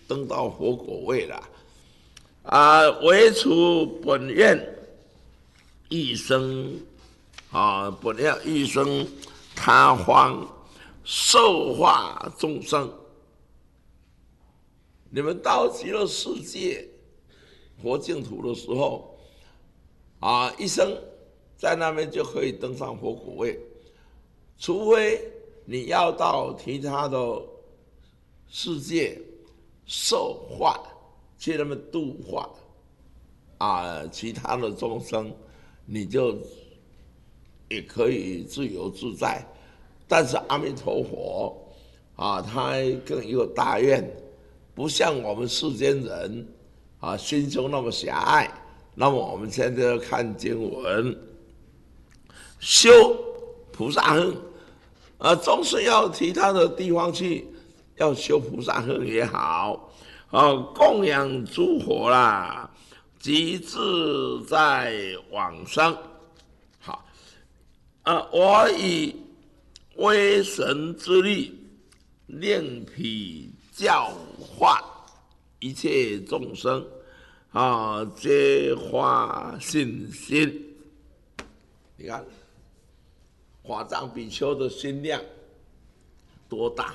登到佛果位了。唯除本愿欲生本愿欲生他方受化众生。你们到极乐世界佛净土的时候，一生在那边就可以登上佛果位，除非你要到其他的世界受化，去那边度化其他的众生，你就也可以自由自在。但是阿弥陀佛他更有大愿，不像我们世间人心胸那么狭隘。那么我们现在要看经文，修菩萨行，众生要其他的地方去，要修菩萨行也好，供养诸佛啦，即自在往生。好，我以威神之力，令彼教化一切众生，皆发信心。你看，法藏比丘的心量多大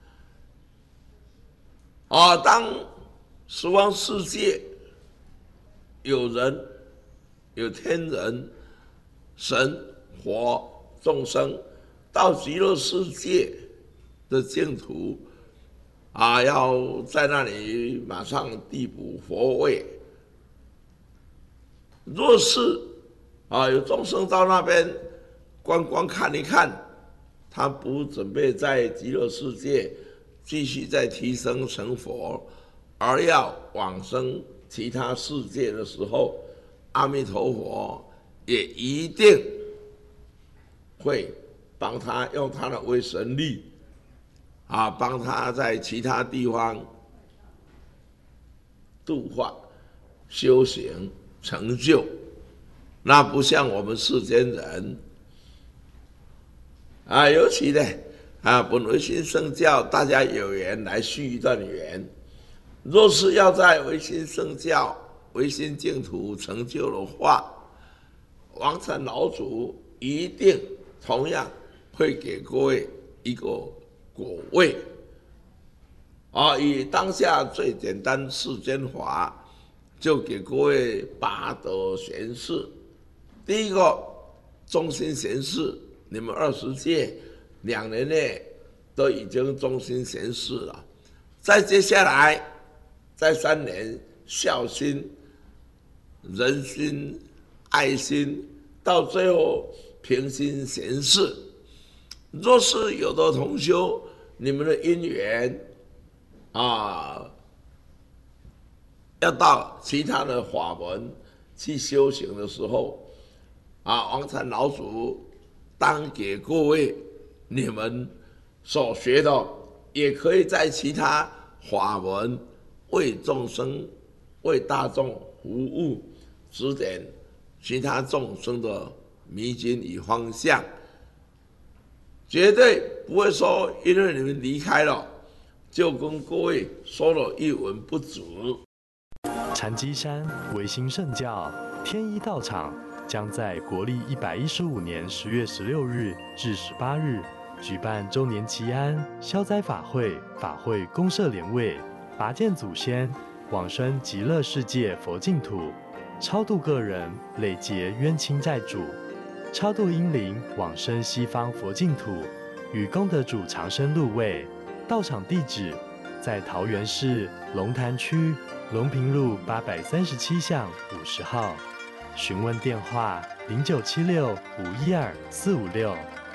当十方世界有人、有天人、神、佛、众生到极乐世界的净土要在那里马上递补佛位。若是有众生到那边观光看一看，他不准备在极乐世界继续再提升成佛，而要往生其他世界的时候，阿弥陀佛也一定会帮他用他的威神力帮他在其他地方度化修行成就。那不像我们世间人尤其呢本唯心圣教，大家有缘来续一段缘。若是要在唯心圣教、唯心净土成就的话，王禅老祖一定同样会给各位一个果位以当下最简单世间法，就给各位八德贤士。第一个中心贤士，你们20届2年内都已经中心贤士了。再接下来再3年孝心、仁心、爱心，到最后平心贤士。若是有的同修，你们的因缘要到其他的法门去修行的时候王禅老祖当给各位你们所学的，也可以在其他法门为众生、为大众服务，指点其他众生的迷津与方向。绝对不会说因为你们离开了，就跟各位说了一文不值。 禅机山唯心圣教天一道场将在国历115年10月16日至18日举办周年祈安消灾法会，法会公设莲位，拔剑祖先，往生极乐世界佛净土，超度个人累劫冤亲债主，超度阴灵往生西方佛净土，与功德主长生入位。道场地址在桃园市龙潭区龙平路837巷50号，询问电话0976512456。